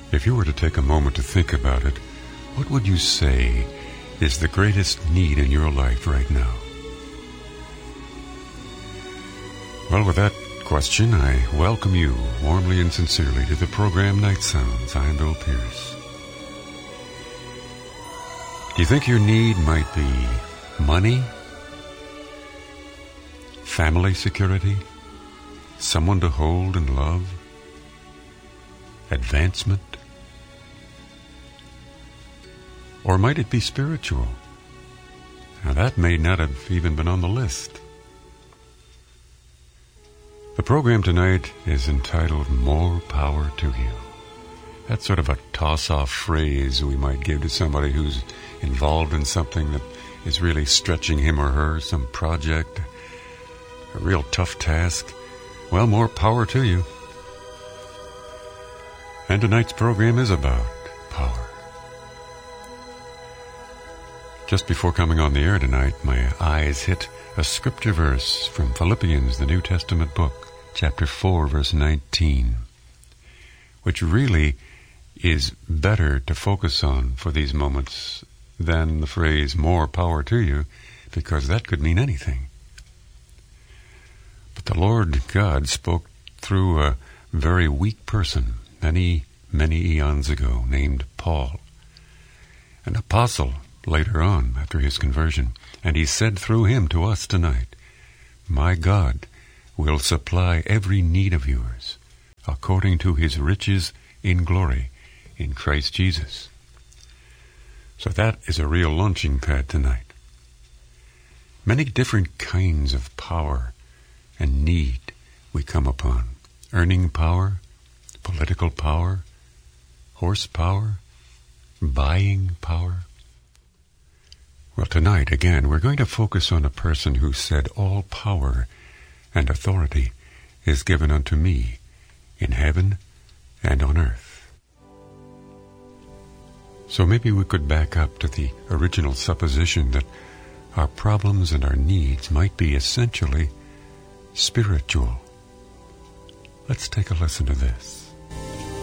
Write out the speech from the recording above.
If you were to take a moment to think about it, what would you say is the greatest need in your life right now? Well, with that question, I welcome you warmly and sincerely to the program Night Sounds. I'm Bill Pierce. Do you think your need might be money, family security, someone to hold and love, advancement? Or might it be spiritual? Now that may not have even been on the list. The program tonight is entitled More Power to You. That's sort of a toss-off phrase we might give to somebody who's involved in something that is really stretching him or her, some project, a real tough task. Well, more power to you. And tonight's program is about power. Just before coming on the air tonight, my eyes hit a scripture verse from Philippians, the New Testament book, chapter 4, verse 19, which really is better to focus on for these moments than the phrase, more power to you, because that could mean anything. But the Lord God spoke through a very weak person many, many eons ago named Paul, an apostle later on after his conversion. And he said through him to us tonight, "My God will supply every need of yours according to his riches in glory in Christ Jesus." So that is a real launching pad tonight. Many different kinds of power and need we come upon. Earning power, political power, horsepower, buying power. Well, tonight, again, we're going to focus on a person who said, "All power and authority is given unto me in heaven and on earth." So maybe we could back up to the original supposition that our problems and our needs might be essentially spiritual. Let's take a listen to this.